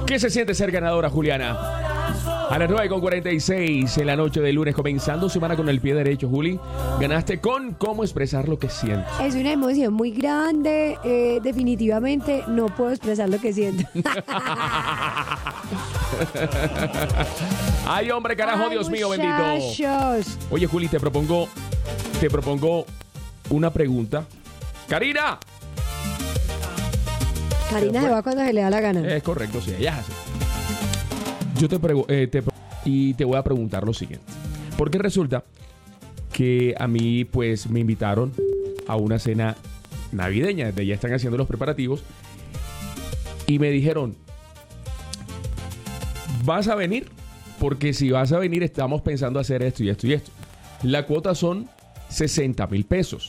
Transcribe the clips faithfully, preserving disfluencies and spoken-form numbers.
¿Qué se siente ser ganadora, Juliana? A las nueve con cuarenta y seis en la noche del lunes, comenzando semana con el pie derecho, Juli. Ganaste con cómo expresar lo que sientes. Es una emoción muy grande. Eh, definitivamente no puedo expresar lo que siento. Ay, hombre, carajo, Ay, Dios mío, muchachos. bendito. Oye, Juli, te propongo, te propongo una pregunta. ¡Karina! Karina se va cuando se le da la gana. Es correcto, sí, ella es así. Yo te pregunto, eh, te, y te voy a preguntar lo siguiente. Porque resulta que a mí, pues, me invitaron a una cena navideña. Desde ya están haciendo los preparativos. Y me dijeron, ¿vas a venir? Porque si vas a venir, estamos pensando hacer esto y esto y esto. La cuota son sesenta mil pesos.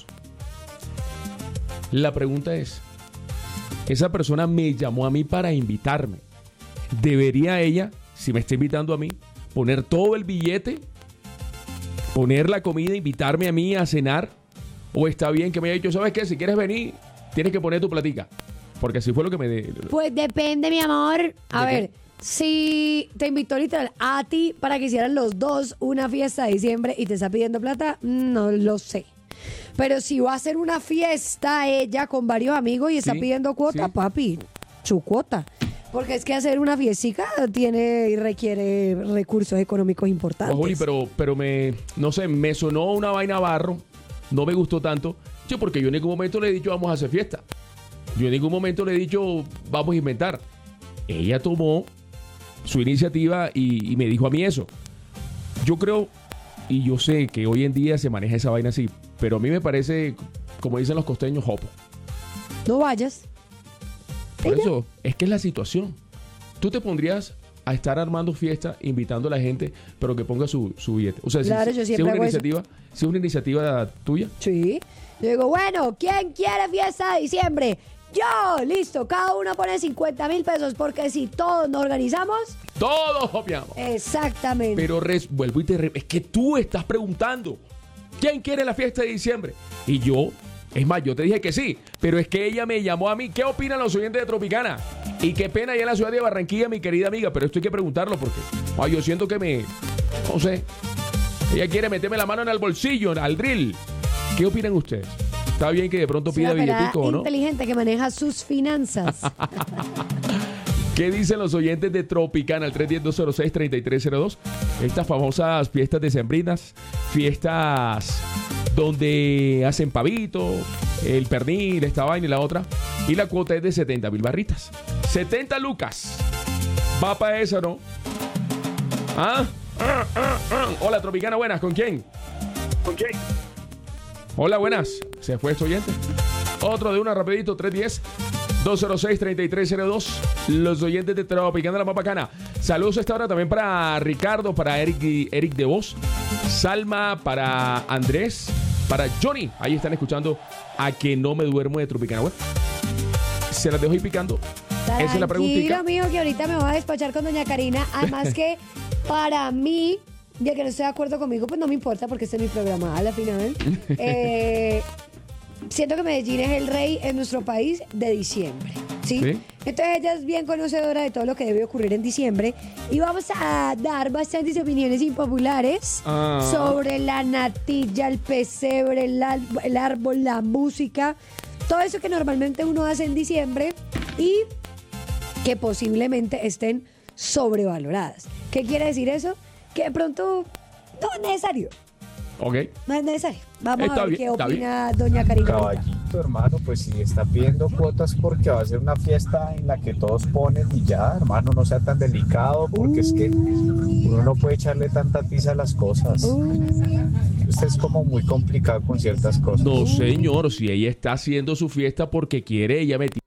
La pregunta es, esa persona me llamó a mí para invitarme. ¿Debería ella, si me está invitando a mí, poner todo el billete, poner la comida, invitarme a mí a cenar? ¿O está bien que me haya dicho, sabes qué, si quieres venir, tienes que poner tu platica? Porque así fue lo que me... De... Pues depende, mi amor. A ver, qué? si te invitó literal a ti para que hicieran los dos una fiesta de diciembre y te está pidiendo plata, no lo sé. Pero si va a hacer una fiesta ella con varios amigos y está Sí, pidiendo cuota, sí. papi, su cuota. Porque es que hacer una fiestica tiene y requiere recursos económicos importantes. Oh, Juli, pero, pero me... No sé, me sonó una vaina barro. No me gustó tanto. Sí, porque yo en ningún momento le he dicho vamos a hacer fiesta. Yo en ningún momento le he dicho vamos a inventar. Ella tomó su iniciativa y, y me dijo a mí eso. Yo creo, y yo sé que hoy en día se maneja esa vaina así, pero a mí me parece, como dicen los costeños, jopo. No vayas. Por Ella. eso, es que es la situación. Tú te pondrías a estar armando fiesta, invitando a la gente, pero que ponga su, su billete. O sea, si- Claro, si, yo si es siempre una hago eso. iniciativa, si es una iniciativa tuya, Sí. Yo digo, bueno, ¿quién quiere fiesta de diciembre? Yo, listo, cada uno pone cincuenta mil pesos porque si todos nos organizamos, todos obviamos. exactamente. Pero res, vuelvo y te re- es que tú estás preguntando ¿quién quiere la fiesta de diciembre? Y yo, es más, yo te dije que sí, pero es que ella me llamó a mí. ¿Qué opinan los oyentes de Tropicana? Y qué pena allá en la ciudad de Barranquilla, mi querida amiga, pero esto hay que preguntarlo porque ay, yo siento que me, no sé, ella quiere meterme la mano en el bolsillo, al drill. ¿Qué opinan ustedes? Está bien que de pronto Es pida una pelada billetico, ¿no? inteligente que maneja sus finanzas. ¿Qué dicen los oyentes de Tropicana? El tres uno cero, dos cero seis, tres tres cero dos. Estas famosas fiestas decembrinas, fiestas donde hacen pavito, el pernil, esta vaina y la otra. Y la cuota es de setenta mil barritas. setenta lucas. Va para esa, ¿no? ¿Ah? Ah, ah, ah. Hola, Tropicana, buenas. ¿Con quién? ¿Con quién? Hola, buenas. ¿Se fue este oyente? Otro de una, rapidito, tres uno cero, dos cero seis, tres tres cero dos. Los oyentes de Tropicana, la más bacana. Saludos a esta hora también para Ricardo, para Eric, y- Eric de Vos, Salma, para Andrés, para Johnny. Ahí están escuchando a Que No Me Duermo de Tropicana. Bueno, se las dejo ahí picando. Esa es la preguntita. Tranquilo, mijo, que ahorita me voy a despachar con doña Karina. Además que para mí, ya que no estoy de acuerdo conmigo, pues no me importa porque este es mi programa a la final. Eh, siento que Medellín es el rey en nuestro país de diciembre, ¿sí? Sí. Entonces ella es bien conocedora de todo lo que debe ocurrir en diciembre y vamos a dar bastantes opiniones impopulares Ah. sobre la natilla, el pesebre, el, al- el árbol, la música, todo eso que normalmente uno hace en diciembre y que posiblemente estén sobrevaloradas. ¿Qué quiere decir eso? Que de pronto no es necesario. Ok. No es necesario. Vamos Está a ver bien, qué está opina doña Karina. Caballito, hermano, pues si está pidiendo cuotas porque va a ser una fiesta en la que todos ponen y ya, hermano, no sea tan delicado porque es que uno no puede echarle tanta tiza a las cosas. Usted es como muy complicado con ciertas cosas. No, señor, si ella está haciendo su fiesta porque quiere, ella me